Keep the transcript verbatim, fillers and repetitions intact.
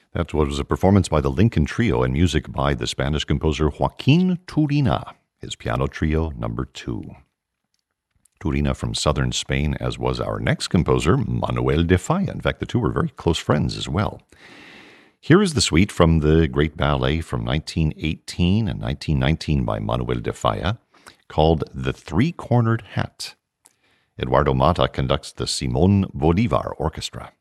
That was a performance by the Lincoln Trio and music by the Spanish composer Joaquin Turina, his piano trio number two. Turina from southern Spain, as was our next composer, Manuel de Falla. In fact, the two were very close friends as well. Here is the suite from the great ballet from nineteen eighteen and nineteen nineteen by Manuel de Falla, called The Three-Cornered Hat. Eduardo Mata conducts the Simon Bolivar Orchestra.